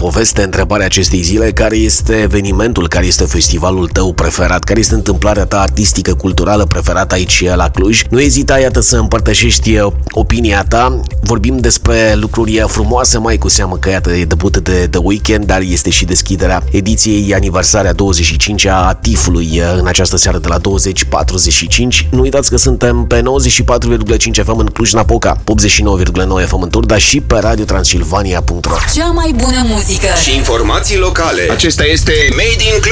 poveste, întrebarea acestei zile: care este evenimentul, care este festivalul tău preferat, care este întâmplarea ta artistică, culturală preferată aici la Cluj? Nu ezita, iată, să împărtășești opinia ta. Vorbim despre lucruri frumoase, mai cu seamă că, iată, e debut de The Weeknd, dar este și deschiderea ediției aniversarea 25-a a TIFF-ului în această seară de la 20:45. Nu uitați că suntem pe 94,5 FM în Cluj-Napoca, 89,9 FM în Turda și pe radiotransilvania.ro. Cea mai bună muzică și informații locale. Acesta este Made in Cluj.